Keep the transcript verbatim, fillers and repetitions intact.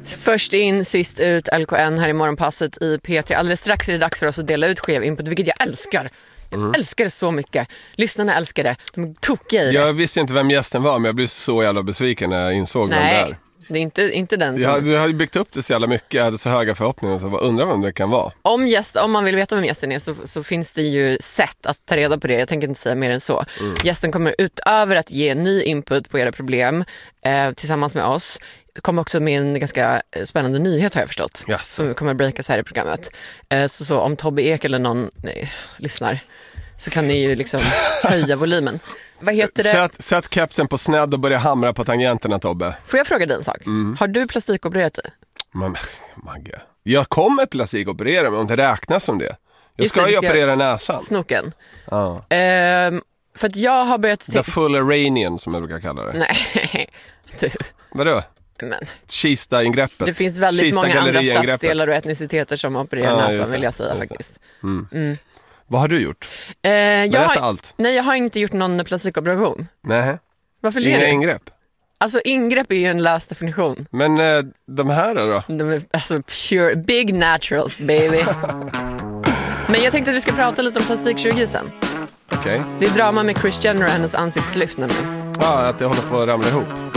Först in, sist ut, L K N här i morgonpasset i P tre. Alldeles strax är det dags för oss att dela ut skev input, vilket jag älskar. Jag mm. älskar det så mycket. Lyssnarna älskar det. De är tokiga i det. Jag visste inte vem gästen var, men jag blev så jävla besviken när jag insåg Nej. vem det är. Det är inte, inte den. Jag, jag hade byggt upp det så jävla mycket. Jag hade så höga förhoppningar. Så jag undrar vem det kan vara. Om, gäst, om man vill veta vem gästen är så, så finns det ju sätt att ta reda på det. Jag tänker inte säga mer än så. Mm. Gästen kommer utöver att ge ny input på era problem eh, tillsammans med oss. Kommer också med en ganska spännande nyhet har jag förstått. Yes. Som kommer breakas här i programmet. Eh, så, så om Tobbe Ek eller någon nej, lyssnar så kan ni ju liksom höja volymen. Vad heter det? Sätt, sätt kepsen på snedd och börja hamra på tangenterna, Tobbe. Får jag fråga dig en sak? Mm. Har du plastikopererat dig? Men, Magge. Jag kommer plastikoperera, men om det räknas som det. Jag Just ska det, ju ska operera näsan. Snoken. Ja. Ehm, för att jag har börjat... The full Iranian, som jag brukar kalla det. Nej, du... Vadå? Men. Kista-ingreppet. Det finns väldigt Kista många andra stadsdelar och etniciteter som opererar ja, näsan, vill jag säga faktiskt. Mm. Mm. Vad har du gjort? Eh, jag Berätta har, allt. Nej, jag har inte gjort någon plastikoperation. Nej. Varför Inga ler du? ingrepp? Alltså ingrepp är ju en lös definition. Men eh, de här då? De är alltså pure, big naturals, baby. Men jag tänkte att vi ska prata lite om plastikkirurgi sen. Okej. Okay. Det är drama med Kris Jenner och hennes ansiktslyft nämligen. Ja, att det håller på att ramla ihop.